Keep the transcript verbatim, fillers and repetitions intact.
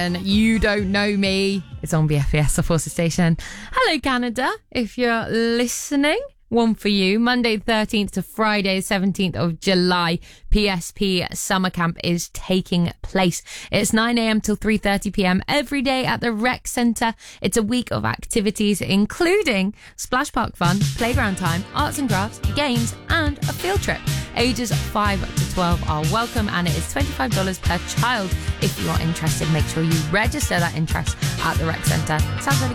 And You Don't Know Me. It's on B F B S, the Forces Station. Hello, Canada, if you're listening. One for you. Monday thirteenth to Friday seventeenth of July, P S P Summer Camp is taking place. It's nine a.m. till three thirty p.m. every day at the Rec Centre. It's a week of activities including splash park fun, playground time, arts and crafts, games and a field trip. Ages five to twelve are welcome and it is twenty-five dollars per child. If you are interested, make sure you register that interest at the Rec Centre. Sounds really